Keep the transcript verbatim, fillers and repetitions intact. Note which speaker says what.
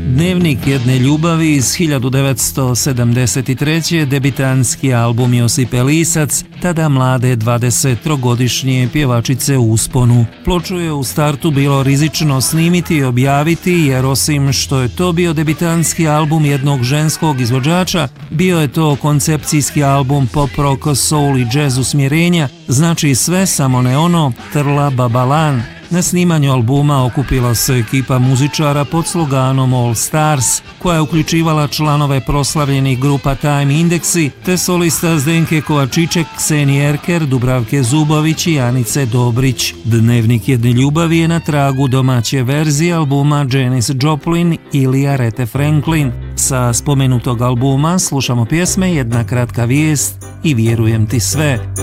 Speaker 1: Dnevnik jedne ljubavi iz hiljadu devetsto sedamdeset treće. Debitanski album Josipe Lisac, tada mlade dvadesettrogodišnje pjevačice u usponu. Ploču je u startu bilo rizično snimiti i objaviti, jer osim što je to bio debitanski album jednog ženskog izvođača, bio je to koncepcijski album pop rock, soul i jazz usmjerenja, znači sve samo ne ono, trla babalan. Na snimanju albuma okupila se ekipa muzičara pod sloganom All Stars, koja je uključivala članove proslavljenih grupa Time Indeksi, te solista Zdenke Kovačiček, Ksenije Erker, Dubravke Zubović i Anice Dobrić. Dnevnik jedne ljubavi je na tragu domaće verzije albuma Janis Joplin ili Aretha Franklin. Sa spomenutog albuma slušamo pjesme Jedna kratka vijest i Vjerujem ti sve.